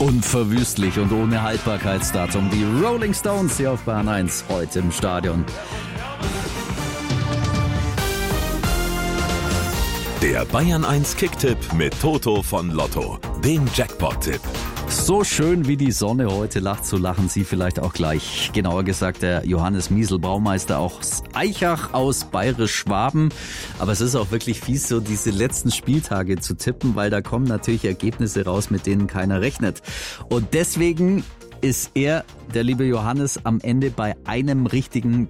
Unverwüstlich und ohne Haltbarkeitsdatum. Die Rolling Stones hier auf Bayern 1 heute im Stadion. Der Bayern 1 Kicktipp mit Toto von Lotto, dem Jackpot-Tipp. So schön wie die Sonne heute lacht, so lachen Sie vielleicht auch gleich. Genauer gesagt der Johannes Miesel, Baumeister aus Aichach aus Bayerisch-Schwaben. Aber es ist auch wirklich fies, so diese letzten Spieltage zu tippen, weil da kommen natürlich Ergebnisse raus, mit denen keiner rechnet. Und deswegen ist er, der liebe Johannes, am Ende bei einer richtigen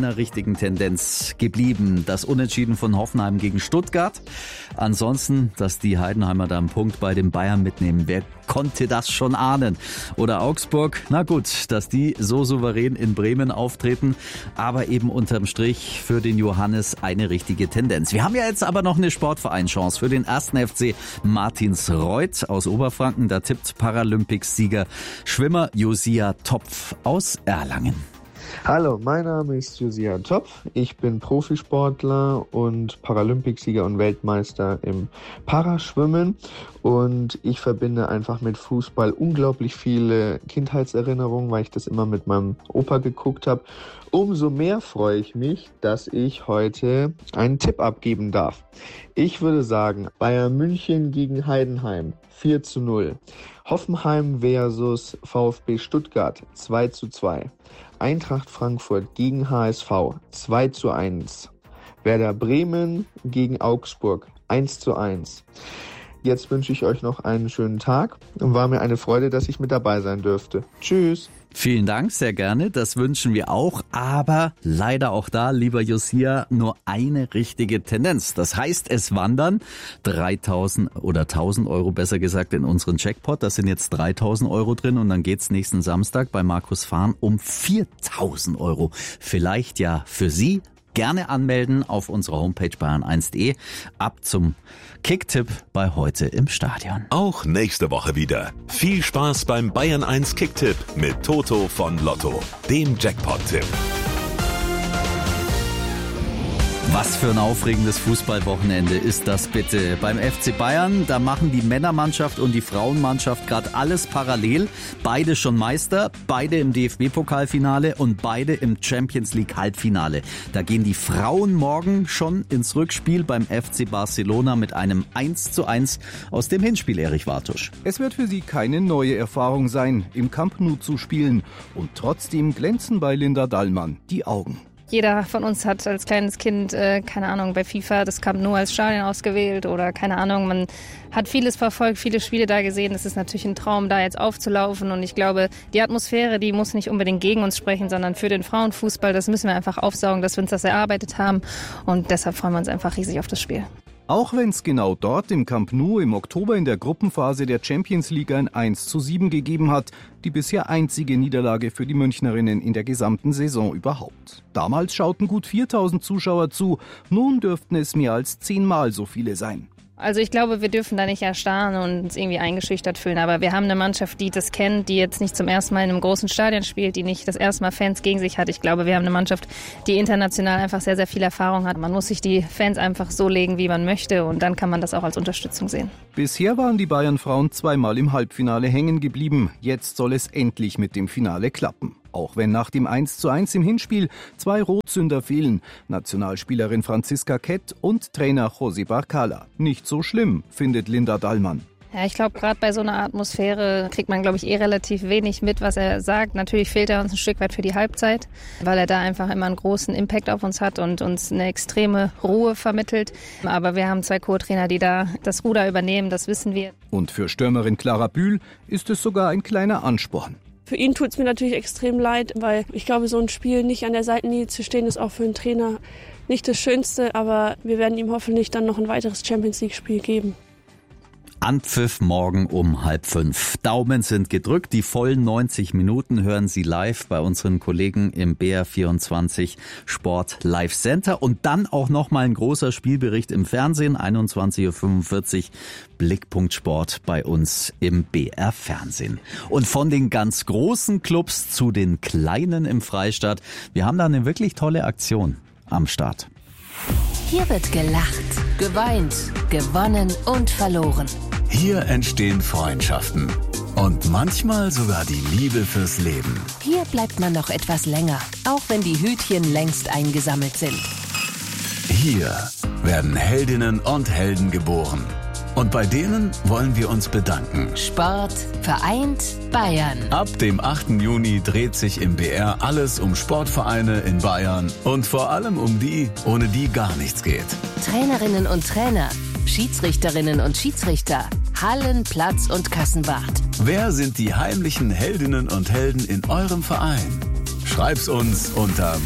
Tendenz geblieben. Das Unentschieden von Hoffenheim gegen Stuttgart. Ansonsten, dass die Heidenheimer da einen Punkt bei den Bayern mitnehmen. Wer konnte das schon ahnen? Oder Augsburg, na gut, dass die so souverän in Bremen auftreten. Aber eben unterm Strich für den Johannes eine richtige Tendenz. Wir haben ja jetzt aber noch eine Sportvereinschance für den 1. FC Martinsreuth aus Oberfranken. Da tippt Paralympics-Sieger Schwimmer Josia Topf aus Erlangen. Hallo, mein Name ist Josia Topf. Ich bin Profisportler und Paralympicsieger und Weltmeister im Paraschwimmen. Und ich verbinde einfach mit Fußball unglaublich viele Kindheitserinnerungen, weil ich das immer mit meinem Opa geguckt habe. Umso mehr freue ich mich, dass ich heute einen Tipp abgeben darf. Ich würde sagen, Bayern München gegen Heidenheim 4:0. Hoffenheim versus VfB Stuttgart 2:2. Eintracht Frankfurt gegen HSV 2:1. Werder Bremen gegen Augsburg 1:1. Jetzt wünsche ich euch noch einen schönen Tag und war mir eine Freude, dass ich mit dabei sein dürfte. Tschüss. Vielen Dank, sehr gerne. Das wünschen wir auch. Aber leider auch da, lieber Josia, nur eine richtige Tendenz. Das heißt, es wandern 3.000 oder 1.000 Euro, besser gesagt, in unseren Jackpot. Da sind jetzt 3.000 Euro drin und dann geht's nächsten Samstag bei Markus Fahn um 4.000 Euro. Vielleicht ja für Sie. Gerne anmelden auf unserer Homepage bayern1.de. Ab zum Kicktipp bei heute im Stadion. Auch nächste Woche wieder. Viel Spaß beim Bayern 1 Kicktipp mit Toto von Lotto, dem Jackpot-Tipp. Was für ein aufregendes Fußballwochenende ist das bitte. Beim FC Bayern, da machen die Männermannschaft und die Frauenmannschaft gerade alles parallel. Beide schon Meister, beide im DFB-Pokalfinale und beide im Champions-League-Halbfinale. Da gehen die Frauen morgen schon ins Rückspiel beim FC Barcelona mit einem 1:1 aus dem Hinspiel, Erich Wartusch. Es wird für sie keine neue Erfahrung sein, im Camp Nou zu spielen. Und trotzdem glänzen bei Linda Dallmann die Augen. Jeder von uns hat als kleines Kind, keine Ahnung, bei FIFA das Camp Nou als Stadion ausgewählt oder keine Ahnung, man hat vieles verfolgt, viele Spiele da gesehen. Es ist natürlich ein Traum, da jetzt aufzulaufen und ich glaube, die Atmosphäre, die muss nicht unbedingt gegen uns sprechen, sondern für den Frauenfußball, das müssen wir einfach aufsaugen, dass wir uns das erarbeitet haben und deshalb freuen wir uns einfach riesig auf das Spiel. Auch wenn es genau dort im Camp Nou im Oktober in der Gruppenphase der Champions League ein 1:7 gegeben hat, die bisher einzige Niederlage für die Münchnerinnen in der gesamten Saison überhaupt. Damals schauten gut 4.000 Zuschauer zu, nun dürften es mehr als 10-mal so viele sein. Also ich glaube, wir dürfen da nicht erstarren und uns irgendwie eingeschüchtert fühlen. Aber wir haben eine Mannschaft, die das kennt, die jetzt nicht zum ersten Mal in einem großen Stadion spielt, die nicht das erste Mal Fans gegen sich hat. Ich glaube, wir haben eine Mannschaft, die international einfach sehr, sehr viel Erfahrung hat. Man muss sich die Fans einfach so legen, wie man möchte und dann kann man das auch als Unterstützung sehen. Bisher waren die Bayern-Frauen zweimal im Halbfinale hängen geblieben. Jetzt soll es endlich mit dem Finale klappen. Auch wenn nach dem 1:1 im Hinspiel 2 Rotsünder fehlen. Nationalspielerin Franziska Kett und Trainer José Barcala. Nicht so schlimm, findet Linda Dallmann. Ja, ich glaube, gerade bei so einer Atmosphäre kriegt man, glaube ich, relativ wenig mit, was er sagt. Natürlich fehlt er uns ein Stück weit für die Halbzeit, weil er da einfach immer einen großen Impact auf uns hat und uns eine extreme Ruhe vermittelt. Aber wir haben 2 Co-Trainer, die da das Ruder übernehmen, das wissen wir. Und für Stürmerin Clara Bühl ist es sogar ein kleiner Ansporn. Für ihn tut es mir natürlich extrem leid, weil ich glaube, so ein Spiel nicht an der Seitenlinie zu stehen, ist auch für einen Trainer nicht das Schönste. Aber wir werden ihm hoffentlich dann noch ein weiteres Champions-League-Spiel geben. Anpfiff morgen um 4:30. Daumen sind gedrückt. Die vollen 90 Minuten hören Sie live bei unseren Kollegen im BR24 Sport Live Center. Und dann auch nochmal ein großer Spielbericht im Fernsehen, 21:45 Uhr. Blickpunkt Sport bei uns im BR Fernsehen. Und von den ganz großen Clubs zu den kleinen im Freistaat. Wir haben da eine wirklich tolle Aktion am Start. Hier wird gelacht, geweint, gewonnen und verloren. Hier entstehen Freundschaften. und manchmal sogar die Liebe fürs Leben. Hier bleibt man noch etwas länger, auch wenn die Hütchen längst eingesammelt sind. Hier werden Heldinnen und Helden geboren. Und bei denen wollen wir uns bedanken. Sport vereint Bayern. Ab dem 8. Juni dreht sich im BR alles um Sportvereine in Bayern und vor allem um die, ohne die gar nichts geht. Trainerinnen und Trainer, Schiedsrichterinnen und Schiedsrichter, Hallen, Platz und Kassenwart. Wer sind die heimlichen Heldinnen und Helden in eurem Verein? Schreib's uns unter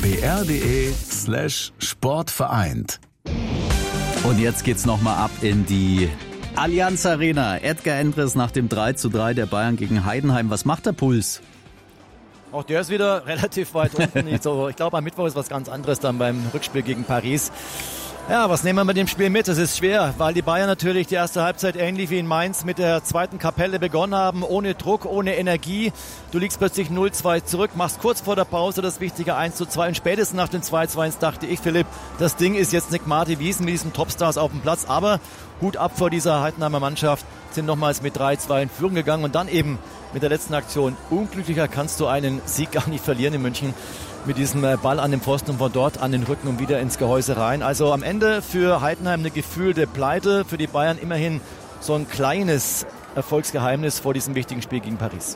br.de/sportvereint. Und jetzt geht's nochmal ab in die Allianz Arena. Edgar Endres nach dem 3:3 der Bayern gegen Heidenheim. Was macht der Puls? Auch der ist wieder relativ weit unten. Ich glaube, am Mittwoch ist was ganz anderes dann beim Rückspiel gegen Paris. Ja, was nehmen wir mit dem Spiel mit? Das ist schwer, weil die Bayern natürlich die erste Halbzeit ähnlich wie in Mainz mit der zweiten Kapelle begonnen haben, ohne Druck, ohne Energie. Du liegst plötzlich 0-2 zurück, machst kurz vor der Pause das wichtige 1:2 und spätestens nach dem 2:2 dachte ich, Philipp, das Ding ist jetzt nicht Marty Wiesen mit diesen Topstars auf dem Platz, aber Hut ab vor dieser Heidenheimer Mannschaft, sind nochmals mit 3:2 in Führung gegangen und dann eben mit der letzten Aktion. Unglücklicher kannst du einen Sieg gar nicht verlieren in München. Mit diesem Ball an den Pfosten und von dort an den Rücken und wieder ins Gehäuse rein. Also am Ende für Heidenheim eine gefühlte Pleite, für die Bayern immerhin so ein kleines Erfolgsgeheimnis vor diesem wichtigen Spiel gegen Paris.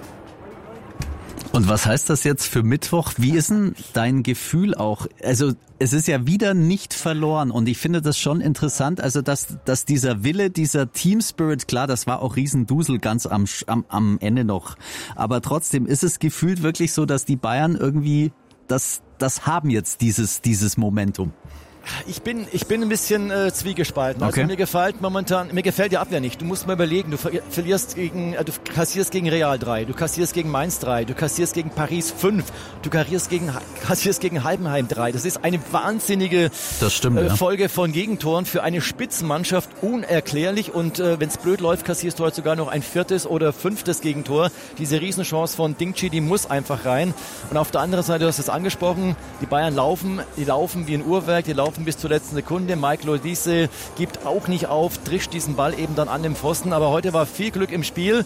Und was heißt das jetzt für Mittwoch? Wie ist denn dein Gefühl auch? Also es ist ja wieder nicht verloren und ich finde das schon interessant, also dass dieser Wille, dieser Team Spirit, klar, das war auch Riesendusel ganz am Ende noch, aber trotzdem ist es gefühlt wirklich so, dass die Bayern irgendwie das haben jetzt dieses Momentum. Ich bin ein bisschen zwiegespalten. Okay. Also mir gefällt die Abwehr nicht. Du musst mal überlegen, du kassierst gegen Real 3, du kassierst gegen Mainz 3, du kassierst gegen Paris 5, du kassierst gegen Heidenheim 3. Das ist eine wahnsinnige Folge von Gegentoren für eine Spitzenmannschaft, unerklärlich. Und wenn es blöd läuft, kassierst du heute sogar noch ein 4. oder 5. Gegentor. Diese Riesenchance von Dingchi, die muss einfach rein. Und auf der anderen Seite, du hast es angesprochen, die Bayern laufen wie ein Uhrwerk, die laufen bis zur letzten Sekunde. Michael Olise gibt auch nicht auf, trischt diesen Ball eben dann an den Pfosten. Aber heute war viel Glück im Spiel.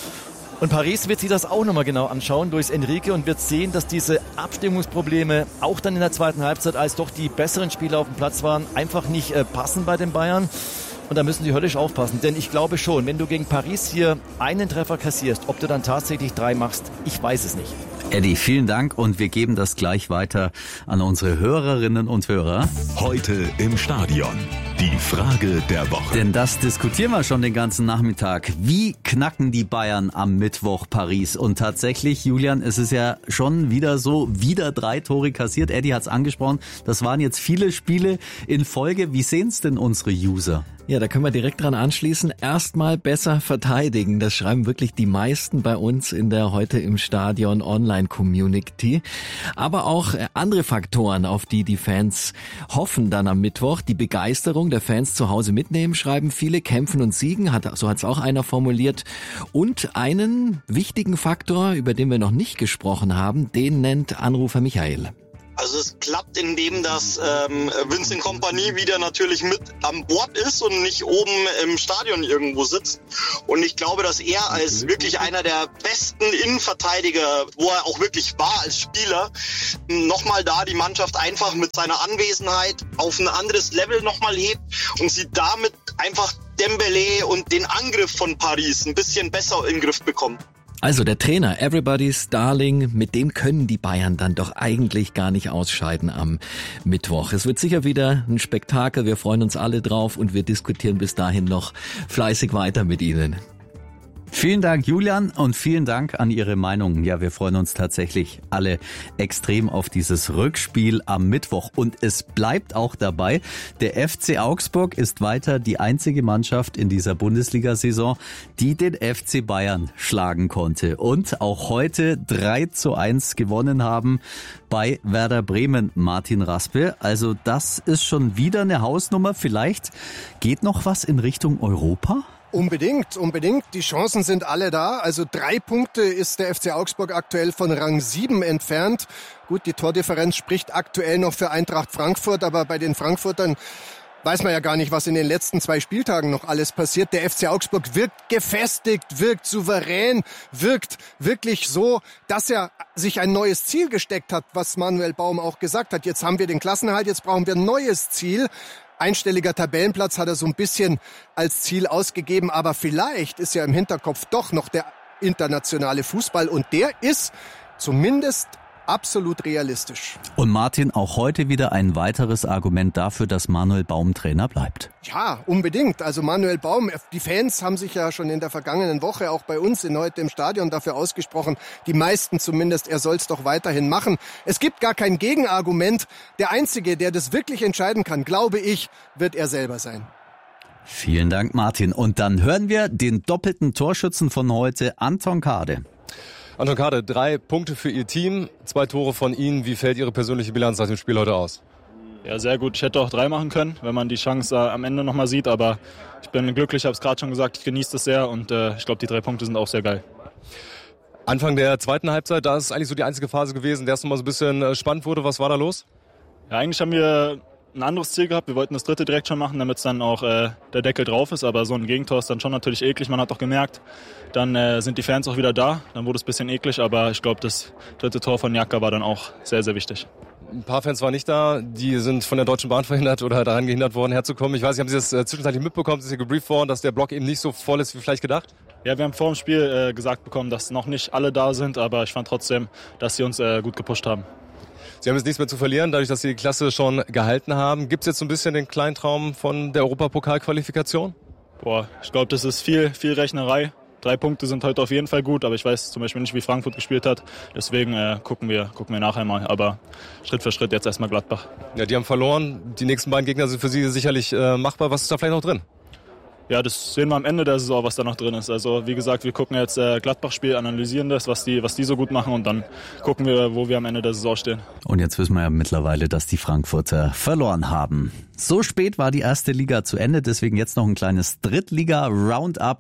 Und Paris wird sich das auch nochmal genau anschauen durch Enrique und wird sehen, dass diese Abstimmungsprobleme auch dann in der zweiten Halbzeit, als doch die besseren Spieler auf dem Platz waren, einfach nicht passen bei den Bayern. Und da müssen sie höllisch aufpassen. Denn ich glaube schon, wenn du gegen Paris hier einen Treffer kassierst, ob du dann tatsächlich 3 machst, ich weiß es nicht. Eddie, vielen Dank und wir geben das gleich weiter an unsere Hörerinnen und Hörer. Heute im Stadion. Die Frage der Woche. Denn das diskutieren wir schon den ganzen Nachmittag. Wie knacken die Bayern am Mittwoch Paris? Und tatsächlich, Julian, es ist ja schon wieder so, wieder 3 Tore kassiert. Eddie hat es angesprochen. Das waren jetzt viele Spiele in Folge. Wie sehen es denn unsere User? Ja, da können wir direkt dran anschließen. Erstmal besser verteidigen. Das schreiben wirklich die meisten bei uns in der Heute im Stadion Online-Community. Aber auch andere Faktoren, auf die die Fans hoffen dann am Mittwoch. Die Begeisterung der Fans zu Hause mitnehmen, schreiben viele. Kämpfen und siegen, so hat es auch einer formuliert. Und einen wichtigen Faktor, über den wir noch nicht gesprochen haben, den nennt Anrufer Michael. Also es klappt, indem dass Vincent Kompany wieder natürlich mit an Bord ist und nicht oben im Stadion irgendwo sitzt. Und ich glaube, dass er als wirklich einer der besten Innenverteidiger, wo er auch wirklich war als Spieler, nochmal da die Mannschaft einfach mit seiner Anwesenheit auf ein anderes Level nochmal hebt und sie damit einfach Dembélé und den Angriff von Paris ein bisschen besser in den Griff bekommen. Also der Trainer, Everybody's Darling, mit dem können die Bayern dann doch eigentlich gar nicht ausscheiden am Mittwoch. Es wird sicher wieder ein Spektakel, wir freuen uns alle drauf und wir diskutieren bis dahin noch fleißig weiter mit Ihnen. Vielen Dank, Julian, und vielen Dank an Ihre Meinung. Ja, wir freuen uns tatsächlich alle extrem auf dieses Rückspiel am Mittwoch. Und es bleibt auch dabei, der FC Augsburg ist weiter die einzige Mannschaft in dieser Bundesliga-Saison, die den FC Bayern schlagen konnte. Und auch heute 3:1 gewonnen haben bei Werder Bremen, Martin Raspe. Also das ist schon wieder eine Hausnummer. Vielleicht geht noch was in Richtung Europa? Unbedingt. Die Chancen sind alle da. Also 3 Punkte ist der FC Augsburg aktuell von Rang 7 entfernt. Gut, die Tordifferenz spricht aktuell noch für Eintracht Frankfurt, aber bei den Frankfurtern weiß man ja gar nicht, was in den letzten 2 Spieltagen noch alles passiert. Der FC Augsburg wirkt gefestigt, wirkt souverän, wirkt wirklich so, dass er sich ein neues Ziel gesteckt hat, was Manuel Baum auch gesagt hat. Jetzt haben wir den Klassenerhalt, jetzt brauchen wir ein neues Ziel. Einstelliger Tabellenplatz hat er so ein bisschen als Ziel ausgegeben, aber vielleicht ist ja im Hinterkopf doch noch der internationale Fußball und der ist zumindest absolut realistisch. Und Martin, auch heute wieder ein weiteres Argument dafür, dass Manuel Baum Trainer bleibt. Ja, unbedingt. Also Manuel Baum, die Fans haben sich ja schon in der vergangenen Woche auch bei uns heute im Stadion dafür ausgesprochen, die meisten zumindest, er soll es doch weiterhin machen. Es gibt gar kein Gegenargument. Der Einzige, der das wirklich entscheiden kann, glaube ich, wird er selber sein. Vielen Dank, Martin. Und dann hören wir den doppelten Torschützen von heute, Anton Kade. Anton Kade, 3 Punkte für Ihr Team, 2 Tore von Ihnen. Wie fällt Ihre persönliche Bilanz nach dem Spiel heute aus? Ja, sehr gut. Ich hätte auch 3 machen können, wenn man die Chance am Ende nochmal sieht. Aber ich bin glücklich, ich habe es gerade schon gesagt, ich genieße das sehr und ich glaube, die 3 Punkte sind auch sehr geil. Anfang der zweiten Halbzeit, da ist eigentlich so die einzige Phase gewesen, in der es nochmal so ein bisschen spannend wurde. Was war da los? Ja, eigentlich haben wir ein anderes Ziel gehabt. Wir wollten das 3. direkt schon machen, damit es dann auch der Deckel drauf ist. Aber so ein Gegentor ist dann schon natürlich eklig. Man hat auch gemerkt, dann sind die Fans auch wieder da. Dann wurde es ein bisschen eklig. Aber ich glaube, das 3. Tor von Jaka war dann auch sehr, sehr wichtig. Ein paar Fans waren nicht da. Die sind von der Deutschen Bahn verhindert oder daran gehindert worden, herzukommen. Ich weiß nicht, haben Sie das zwischenzeitlich mitbekommen? Sie sind gebrieft worden, dass der Block eben nicht so voll ist, wie vielleicht gedacht? Ja, wir haben vor dem Spiel gesagt bekommen, dass noch nicht alle da sind. Aber ich fand trotzdem, dass sie uns gut gepusht haben. Sie haben jetzt nichts mehr zu verlieren, dadurch, dass Sie die Klasse schon gehalten haben. Gibt es jetzt so ein bisschen den kleinen Traum von der Europapokalqualifikation? Ich glaube, das ist viel Rechnerei. 3 Punkte sind heute auf jeden Fall gut, aber ich weiß zum Beispiel nicht, wie Frankfurt gespielt hat. Deswegen gucken wir nachher mal. Aber Schritt für Schritt jetzt erstmal Gladbach. Ja, die haben verloren. Die nächsten beiden Gegner sind für Sie sicherlich machbar. Was ist da vielleicht noch drin? Ja, das sehen wir am Ende der Saison, was da noch drin ist. Also wie gesagt, wir gucken jetzt Gladbach-Spiel, analysieren das, was die so gut machen und dann gucken wir, wo wir am Ende der Saison stehen. Und jetzt wissen wir ja mittlerweile, dass die Frankfurter verloren haben. So spät war die erste Liga zu Ende, deswegen jetzt noch ein kleines Drittliga-Roundup.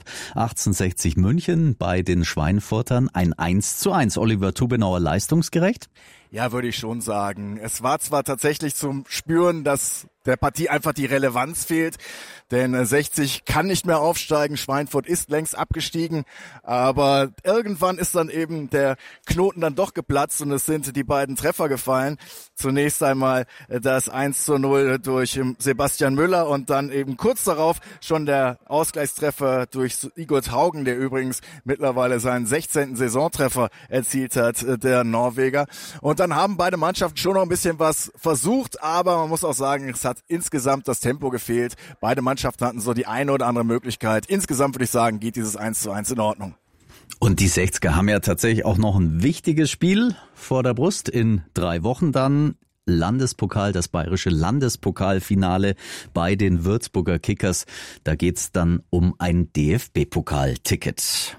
1860 München bei den Schweinfurtern ein 1:1. Oliver Tubenauer leistungsgerecht? Ja, würde ich schon sagen. Es war zwar tatsächlich zum Spüren, dass der Partie einfach die Relevanz fehlt, denn 60 kann nicht mehr aufsteigen, Schweinfurt ist längst abgestiegen, aber irgendwann ist dann eben der Knoten dann doch geplatzt und es sind die beiden Treffer gefallen. Zunächst einmal das 1:0 durch Sebastian Müller und dann eben kurz darauf schon der Ausgleichstreffer durch Igor Haugen, der übrigens mittlerweile seinen 16. Saisontreffer erzielt hat, der Norweger. Und dann haben beide Mannschaften schon noch ein bisschen was versucht, aber man muss auch sagen, es hat insgesamt das Tempo gefehlt. Beide Mannschaften hatten so die eine oder andere Möglichkeit. Insgesamt würde ich sagen, geht dieses 1:1 in Ordnung. Und die 60er haben ja tatsächlich auch noch ein wichtiges Spiel vor der Brust. In 3 Wochen dann Landespokal, das bayerische Landespokalfinale bei den Würzburger Kickers. Da geht's dann um ein DFB-Pokal-Ticket.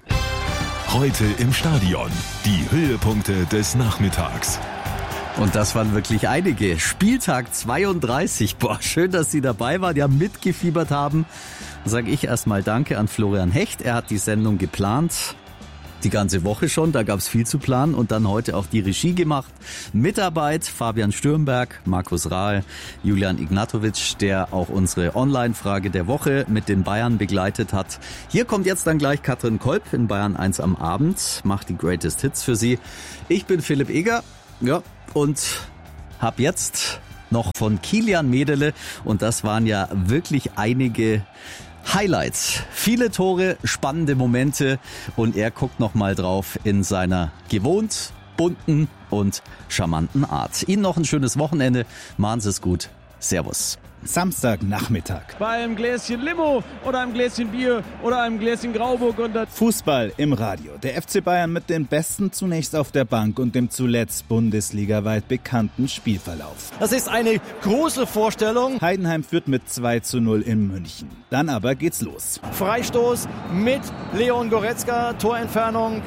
Heute im Stadion. Die Höhepunkte des Nachmittags. Und das waren wirklich einige. Spieltag 32. Boah, schön, dass Sie dabei waren, ja mitgefiebert haben. Sage ich erstmal Danke an Florian Hecht. Er hat die Sendung geplant. Die ganze Woche schon, da gab es viel zu planen und dann heute auch die Regie gemacht. Mitarbeit Fabian Stürmberg, Markus Rahe, Julian Ignatowitsch, der auch unsere Online-Frage der Woche mit den Bayern begleitet hat. Hier kommt jetzt dann gleich Katrin Kolb in Bayern 1 am Abend, macht die Greatest Hits für Sie. Ich bin Philipp Eger, ja, und hab jetzt noch von Kilian Medele und das waren ja wirklich einige Highlights. Viele Tore, spannende Momente und er guckt nochmal drauf in seiner gewohnt bunten und charmanten Art. Ihnen noch ein schönes Wochenende. Machen Sie es gut. Servus. Samstagnachmittag. Bei einem Gläschen Limo oder einem Gläschen Bier oder einem Gläschen Grauburg und Fußball im Radio. Der FC Bayern mit den Besten zunächst auf der Bank und dem zuletzt bundesligaweit bekannten Spielverlauf. Das ist eine große Vorstellung. Heidenheim führt mit 2:0 in München. Dann aber geht's los. Freistoß mit Leon Goretzka, Torentfernung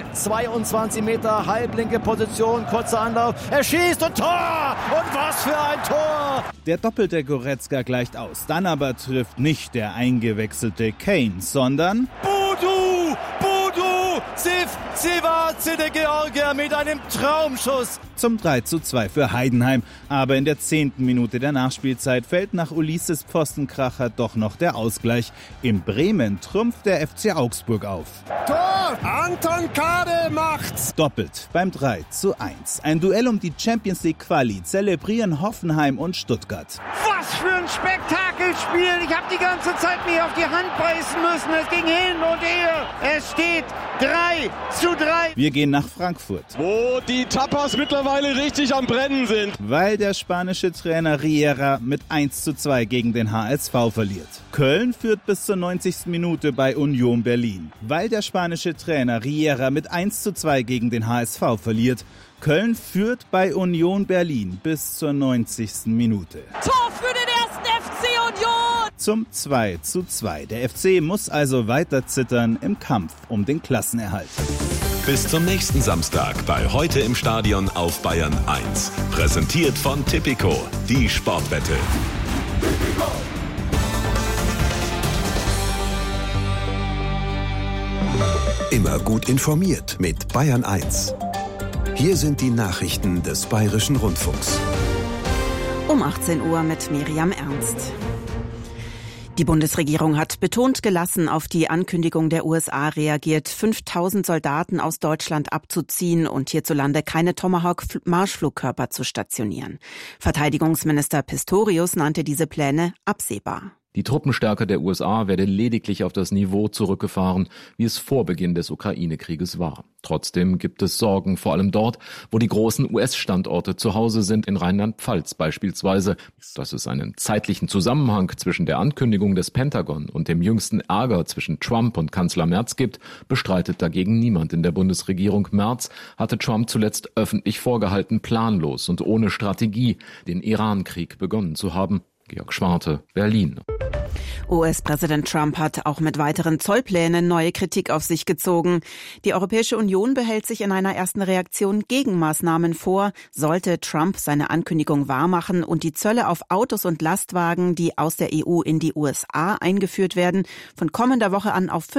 22 Meter, halblinke Position, kurzer Anlauf. Er schießt und Tor! Und was für ein Tor! Der doppelte Goretzka gleicht aus. Dann aber trifft nicht der eingewechselte Kane, sondern Boadu Zivace de Georgia mit einem Traumschuss. Zum 3:2 für Heidenheim. Aber in der 10. Minute der Nachspielzeit fällt nach Ulisses Pfostenkracher doch noch der Ausgleich. In Bremen trumpft der FC Augsburg auf. Tor! Anton Kade macht's! Doppelt beim 3:1. Ein Duell um die Champions League Quali zelebrieren Hoffenheim und Stuttgart. Was für ein Spektakelspiel! Ich habe die ganze Zeit mir auf die Hand beißen müssen. Es ging hin und her. Es steht 3:3. Wir gehen nach Frankfurt. Wo die Tapas mittlerweile richtig am Brennen sind. Weil der spanische Trainer Riera mit 1:2 gegen den HSV verliert. Köln führt bis zur 90. Minute bei Union Berlin. Weil der spanische Trainer Riera mit 1:2 gegen den HSV verliert. Köln führt bei Union Berlin bis zur 90. Minute. Tor für den ersten FC Union! Zum 2:2. Der FC muss also weiter zittern im Kampf um den Klassenerhalt. Bis zum nächsten Samstag bei Heute im Stadion auf Bayern 1. Präsentiert von Tipico, die Sportwette. Immer gut informiert mit Bayern 1. Hier sind die Nachrichten des Bayerischen Rundfunks. Um 18 Uhr mit Miriam Ernst. Die Bundesregierung hat betont gelassen auf die Ankündigung der USA reagiert, 5.000 Soldaten aus Deutschland abzuziehen und hierzulande keine Tomahawk-Marschflugkörper zu stationieren. Verteidigungsminister Pistorius nannte diese Pläne absehbar. Die Truppenstärke der USA werde lediglich auf das Niveau zurückgefahren, wie es vor Beginn des Ukraine-Krieges war. Trotzdem gibt es Sorgen, vor allem dort, wo die großen US-Standorte zu Hause sind, in Rheinland-Pfalz beispielsweise. Dass es einen zeitlichen Zusammenhang zwischen der Ankündigung des Pentagon und dem jüngsten Ärger zwischen Trump und Kanzler Merz gibt, bestreitet dagegen niemand in der Bundesregierung. Merz hatte Trump zuletzt öffentlich vorgehalten, planlos und ohne Strategie den Iran-Krieg begonnen zu haben. Georg Schwarte, Berlin. US-Präsident Trump hat auch mit weiteren Zollplänen neue Kritik auf sich gezogen. Die Europäische Union behält sich in einer ersten Reaktion Gegenmaßnahmen vor, sollte Trump seine Ankündigung wahrmachen und die Zölle auf Autos und Lastwagen, die aus der EU in die USA eingeführt werden, von kommender Woche an auf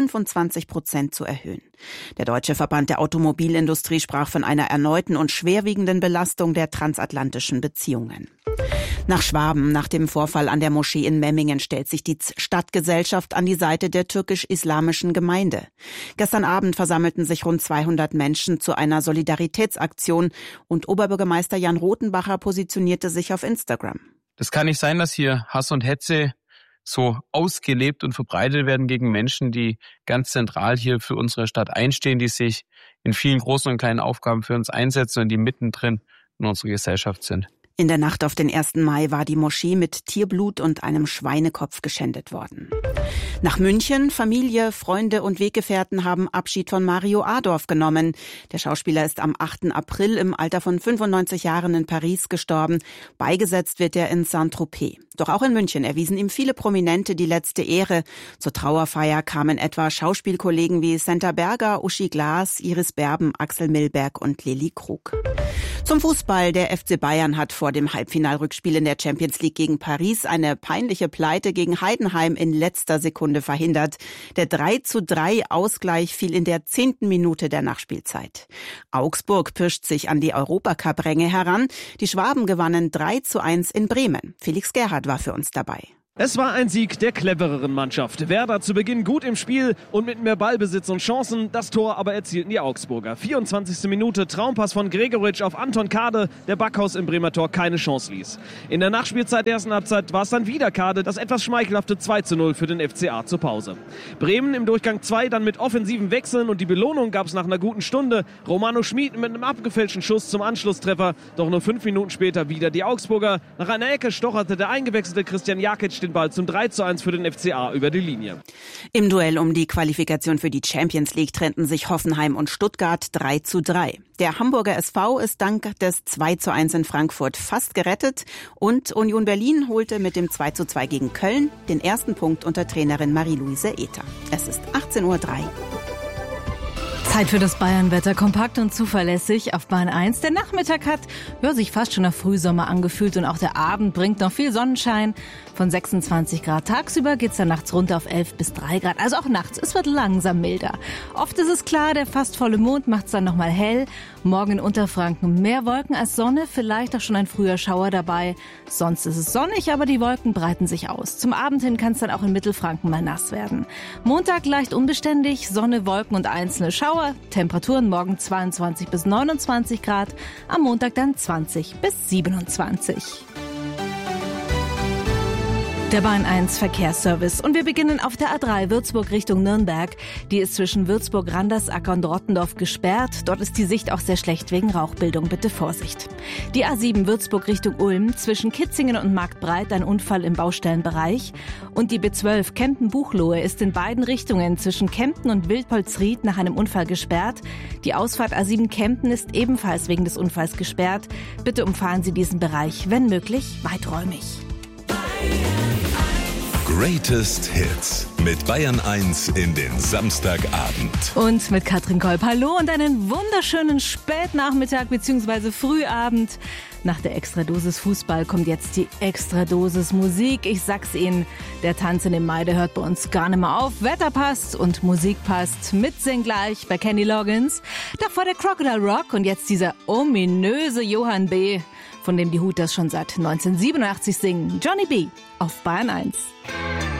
25% zu erhöhen. Der Deutsche Verband der Automobilindustrie sprach von einer erneuten und schwerwiegenden Belastung der transatlantischen Beziehungen. Nach Schwaben, nach dem Vorfall an der Moschee in Memmingen, stellt sich die Stadtgesellschaft an die Seite der türkisch-islamischen Gemeinde. Gestern Abend versammelten sich rund 200 Menschen zu einer Solidaritätsaktion und Oberbürgermeister Jan Rothenbacher positionierte sich auf Instagram. Das kann nicht sein, dass hier Hass und Hetze so ausgelebt und verbreitet werden gegen Menschen, die ganz zentral hier für unsere Stadt einstehen, die sich in vielen großen und kleinen Aufgaben für uns einsetzen und die mittendrin in unserer Gesellschaft sind. In der Nacht auf den 1. Mai war die Moschee mit Tierblut und einem Schweinekopf geschändet worden. Nach München, Familie, Freunde und Weggefährten haben Abschied von Mario Adorf genommen. Der Schauspieler ist am 8. April im Alter von 95 Jahren in Paris gestorben. Beigesetzt wird er in Saint-Tropez. Doch auch in München erwiesen ihm viele Prominente die letzte Ehre. Zur Trauerfeier kamen etwa Schauspielkollegen wie Senta Berger, Uschi Glas, Iris Berben, Axel Milberg und Lilli Krug. Zum Fußball. Der FC Bayern hat vor dem Halbfinalrückspiel in der Champions League gegen Paris eine peinliche Pleite gegen Heidenheim in letzter Sekunde verhindert. Der 3:3 Ausgleich fiel in der 10. Minute der Nachspielzeit. Augsburg pirscht sich an die Europacup-Ränge heran. Die Schwaben gewannen 3:1 in Bremen. Felix Gerhardt war für uns dabei. Es war ein Sieg der clevereren Mannschaft. Werder zu Beginn gut im Spiel und mit mehr Ballbesitz und Chancen. Das Tor aber erzielten die Augsburger. 24. Minute, Traumpass von Gregoritsch auf Anton Kade, der Backhaus im Bremer Tor keine Chance ließ. In der Nachspielzeit der ersten Halbzeit war es dann wieder Kade, das etwas schmeichelhafte 2:0 für den FCA zur Pause. Bremen im Durchgang 2 dann mit offensiven Wechseln und die Belohnung gab es nach einer guten Stunde. Romano Schmid mit einem abgefälschten Schuss zum Anschlusstreffer. Doch nur 5 Minuten später wieder die Augsburger. Nach einer Ecke stocherte der eingewechselte Christian Jakic den Ball zum 3:1 für den FCA über die Linie. Im Duell um die Qualifikation für die Champions League trennten sich Hoffenheim und Stuttgart 3:3. Der Hamburger SV ist dank des 2:1 in Frankfurt fast gerettet und Union Berlin holte mit dem 2:2 gegen Köln den ersten Punkt unter Trainerin Marie-Louise Ether. Es ist 18:03 Uhr. Zeit für das Bayernwetter, kompakt und zuverlässig auf Bayern 1. Der Nachmittag hat sich fast schon nach Frühsommer angefühlt und auch der Abend bringt noch viel Sonnenschein. Von 26 Grad tagsüber geht's dann nachts runter auf 11 bis 3 Grad, also auch nachts. Es wird langsam milder. Oft ist es klar, der fast volle Mond macht's dann nochmal hell. Morgen in Unterfranken mehr Wolken als Sonne, vielleicht auch schon ein früher Schauer dabei. Sonst ist es sonnig, aber die Wolken breiten sich aus. Zum Abend hin kann es dann auch in Mittelfranken mal nass werden. Montag leicht unbeständig, Sonne, Wolken und einzelne Schauer. Temperaturen morgen 22 bis 29 Grad, am Montag dann 20 bis 27. Der Bayern 1 Verkehrsservice. Und wir beginnen auf der A3 Würzburg Richtung Nürnberg. Die ist zwischen Würzburg, Randersacker und Rottendorf gesperrt. Dort ist die Sicht auch sehr schlecht wegen Rauchbildung. Bitte Vorsicht. Die A7 Würzburg Richtung Ulm. Zwischen Kitzingen und Marktbreit ein Unfall im Baustellenbereich. Und die B12 Kempen-Buchloe ist in beiden Richtungen zwischen Kempten und Wildpolsried nach einem Unfall gesperrt. Die Ausfahrt A7 Kempten ist ebenfalls wegen des Unfalls gesperrt. Bitte umfahren Sie diesen Bereich, wenn möglich, weiträumig. Greatest Hits mit Bayern 1 in den Samstagabend. Und mit Katrin Kolb. Hallo und einen wunderschönen Spätnachmittag bzw. Frühabend. Nach der Extradosis Fußball kommt jetzt die Extradosis Musik. Ich sag's Ihnen, der Tanz in dem Mai, der hört bei uns gar nicht mehr auf. Wetter passt und Musik passt. Mitsingen gleich bei Kenny Loggins. Davor der Crocodile Rock und jetzt dieser ominöse Johann B., von dem die Hooters schon seit 1987 singen. Johnny B. auf Bayern 1.